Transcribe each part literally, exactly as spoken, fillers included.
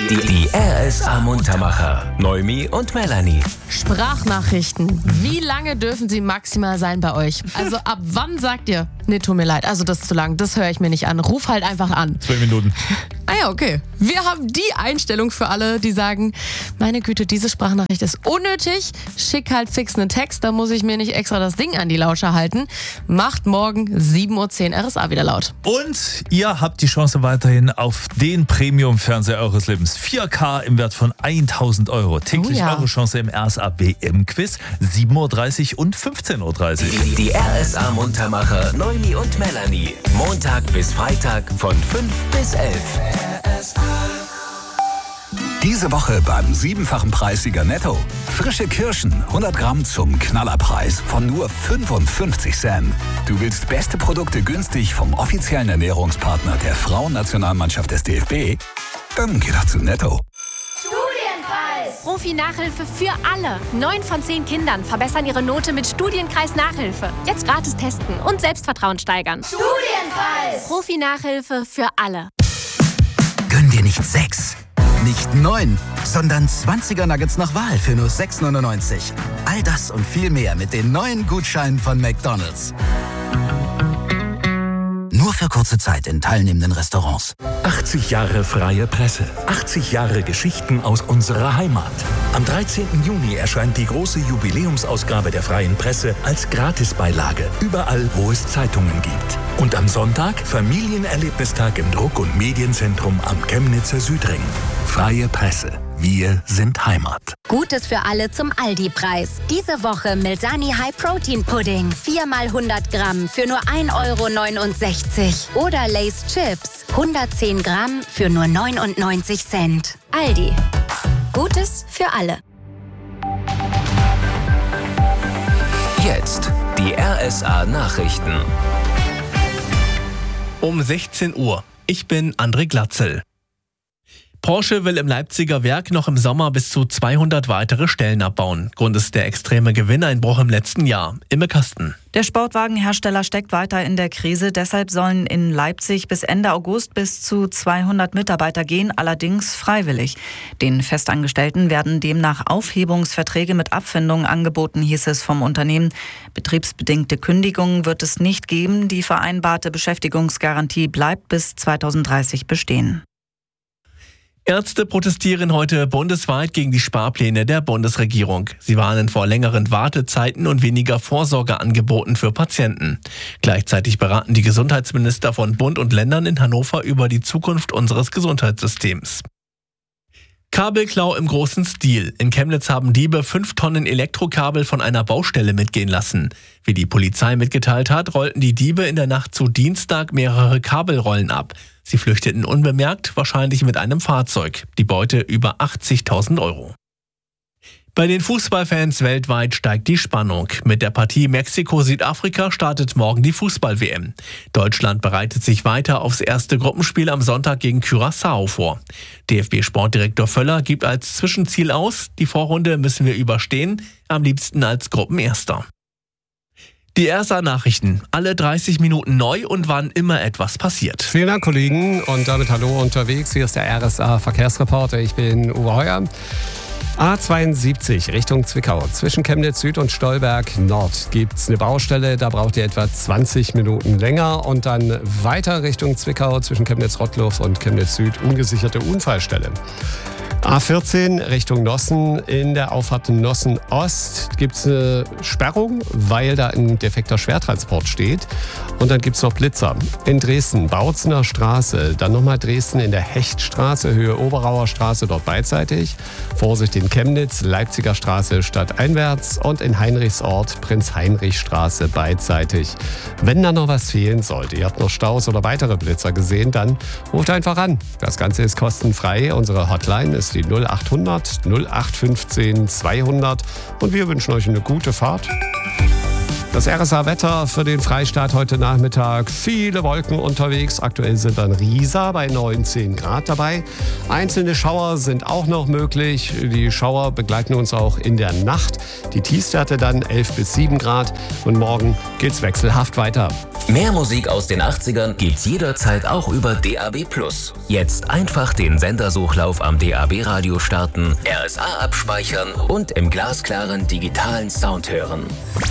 Die R S A-Muntermacher. Noemi und Melanie. Sprachnachrichten. Wie lange dürfen sie maximal sein bei euch? Also ab wann sagt ihr, nee, tut mir leid, also das ist zu lang, das höre ich mir nicht an. Ruf halt einfach an. Zwei Minuten. Ah ja, okay. Wir haben die Einstellung für alle, die sagen, meine Güte, diese Sprachnachricht ist unnötig. Schick halt fix einen Text, da muss ich mir nicht extra das Ding an die Lauscher halten. Macht morgen sieben Uhr zehn R S A wieder laut. Und ihr habt die Chance weiterhin auf den Premium-Fernseher eures Lebens. vier K im Wert von tausend Euro. Täglich Oh ja. eure Chance im R S A W M-Quiz. sieben Uhr dreißig und fünfzehn Uhr dreißig. Die, die R S A-Muntermacher Noemi und Melanie. Montag bis Freitag von fünf bis elf. Diese Woche beim siebenfachen Preissieger Netto. Frische Kirschen, hundert Gramm zum Knallerpreis von nur fünfundfünfzig Cent. Du willst beste Produkte günstig vom offiziellen Ernährungspartner der Frauennationalmannschaft des D F B? Dann geh doch zu Netto. Studienkreis! Profi-Nachhilfe für alle. Neun von zehn Kindern verbessern ihre Note mit Studienkreis-Nachhilfe. Jetzt gratis testen und Selbstvertrauen steigern. Studienkreis! Profi-Nachhilfe für alle. Gönn dir nicht sechs, nicht neun, sondern zwanziger Nuggets nach Wahl für nur sechs neunundneunzig. All das und viel mehr mit den neuen Gutscheinen von McDonald's. Nur für kurze Zeit in teilnehmenden Restaurants. achtzig Jahre freie Presse. achtzig Jahre Geschichten aus unserer Heimat. Am dreizehnten Juni erscheint die große Jubiläumsausgabe der Freien Presse als Gratisbeilage. Überall, wo es Zeitungen gibt. Und am Sonntag Familienerlebnistag im Druck- und Medienzentrum am Chemnitzer Südring. Freie Presse. Wir sind Heimat. Gutes für alle zum Aldi-Preis. Diese Woche Milsani High Protein Pudding. vier mal hundert Gramm für nur ein Euro neunundsechzig. Oder Lay's Chips. hundertzehn Gramm für nur neunundneunzig Cent. Aldi. Gutes für alle. Jetzt die R S A-Nachrichten. Um sechzehn Uhr. Ich bin André Glatzel. Porsche will im Leipziger Werk noch im Sommer bis zu zweihundert weitere Stellen abbauen. Grund ist der extreme Gewinneinbruch im letzten Jahr. Imme Kasten. Der Sportwagenhersteller steckt weiter in der Krise. Deshalb sollen in Leipzig bis Ende August bis zu zweihundert Mitarbeiter gehen, allerdings freiwillig. Den Festangestellten werden demnach Aufhebungsverträge mit Abfindungen angeboten, hieß es vom Unternehmen. Betriebsbedingte Kündigungen wird es nicht geben. Die vereinbarte Beschäftigungsgarantie bleibt bis zweitausenddreißig bestehen. Ärzte protestieren heute bundesweit gegen die Sparpläne der Bundesregierung. Sie warnen vor längeren Wartezeiten und weniger Vorsorgeangeboten für Patienten. Gleichzeitig beraten die Gesundheitsminister von Bund und Ländern in Hannover über die Zukunft unseres Gesundheitssystems. Kabelklau im großen Stil. In Chemnitz haben Diebe fünf Tonnen Elektrokabel von einer Baustelle mitgehen lassen. Wie die Polizei mitgeteilt hat, rollten die Diebe in der Nacht zu Dienstag mehrere Kabelrollen ab. Sie flüchteten unbemerkt, wahrscheinlich mit einem Fahrzeug. Die Beute über achtzigtausend Euro. Bei den Fußballfans weltweit steigt die Spannung. Mit der Partie Mexiko-Südafrika startet morgen die Fußball-W M. Deutschland bereitet sich weiter aufs erste Gruppenspiel am Sonntag gegen Curaçao vor. D F B-Sportdirektor Völler gibt als Zwischenziel aus, die Vorrunde müssen wir überstehen, am liebsten als Gruppenerster. Die R S A-Nachrichten, alle dreißig Minuten neu und wann immer etwas passiert. Vielen Dank, Kollegen, und damit hallo unterwegs. Hier ist der R S A-Verkehrsreporter. Ich bin Uwe Heuer. A zweiundsiebzig Richtung Zwickau. Zwischen Chemnitz Süd und Stolberg Nord gibt es eine Baustelle. Da braucht ihr etwa zwanzig Minuten länger. Und dann weiter Richtung Zwickau zwischen Chemnitz-Rottluff und Chemnitz Süd ungesicherte Unfallstelle. A vierzehn Richtung Nossen. In der Auffahrt Nossen Ost gibt es eine Sperrung, weil da ein defekter Schwertransport steht. Und dann gibt es noch Blitzer. In Dresden, Bautzener Straße, dann nochmal Dresden in der Hechtstraße, Höhe Oberauer Straße, dort beidseitig. Vorsicht in Chemnitz, Leipziger Straße stadteinwärts und in Heinrichsort, Prinz-Heinrich-Straße beidseitig. Wenn da noch was fehlen sollte, ihr habt noch Staus oder weitere Blitzer gesehen, dann ruft einfach an. Das Ganze ist kostenfrei. Unsere Hotline ist die null achthundert null acht fünfzehn zweihundert und wir wünschen euch eine gute Fahrt. Das R S A-Wetter für den Freistaat heute Nachmittag. Viele Wolken unterwegs. Aktuell sind dann Riesa bei neunzehn Grad dabei. Einzelne Schauer sind auch noch möglich. Die Schauer begleiten uns auch in der Nacht. Die Tiefstwerte dann elf bis sieben Grad. Und morgen geht's wechselhaft weiter. Mehr Musik aus den achtzigern gibt's jederzeit auch über D A B plus. Jetzt einfach den Sendersuchlauf am D A B-Radio starten, R S A abspeichern und im glasklaren digitalen Sound hören.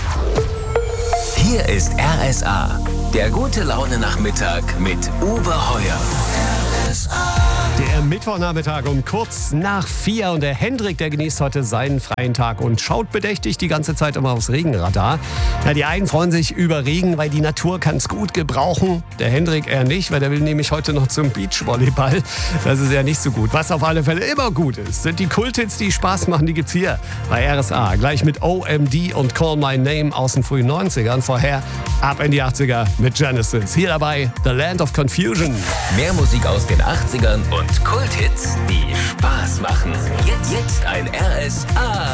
Hier ist R S A, der gute Laune-Nachmittag mit Uwe Heuer. R S A. Der Mittwochnachmittag um kurz nach vier und der Hendrik, der genießt heute seinen freien Tag und schaut bedächtig die ganze Zeit immer aufs Regenradar. Na, die einen freuen sich über Regen, weil die Natur kann es gut gebrauchen. Der Hendrik eher nicht, weil der will nämlich heute noch zum Beachvolleyball. Das ist ja nicht so gut. Was auf alle Fälle immer gut ist, sind die Kulthits, die Spaß machen, die gibt's hier bei R S A. Gleich mit O M D und Call My Name aus den frühen neunzigern. Vorher ab in die achtziger mit Genesis. Hier dabei The Land of Confusion. Mehr Musik aus den achtzigern und Kulthits, die Spaß machen. Jetzt, jetzt ein R S A